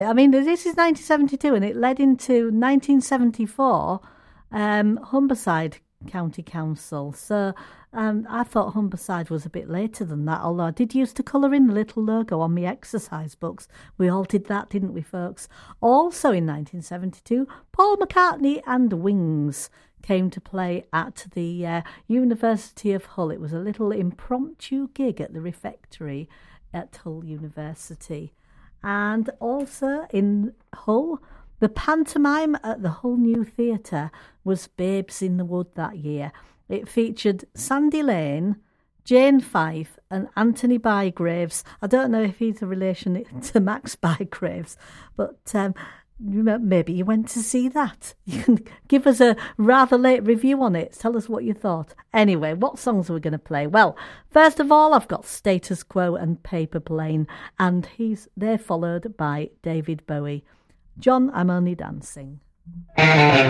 I mean, this is 1972 and it led into 1974 Humberside County Council. So I thought Humberside was a bit later than that, although I did used to colour in the little logo on my exercise books. We all did that, didn't we, folks? Also in 1972, Paul McCartney and Wings came to play at the University of Hull. It was a little impromptu gig at the refectory at Hull University. And also in Hull, the pantomime at the Hull New Theatre was Babes in the Wood that year. It featured Sandy Lane, Jane Fife and Anthony Bygraves. I don't know if he's a relation to Max Bygraves, but maybe you went to see that. You can give us a rather late review on it. Tell us what you thought. Anyway, what songs are we going to play? Well, first of all, I've got Status Quo and Paper Plane, and they're followed by David Bowie. John, I'm Only Dancing.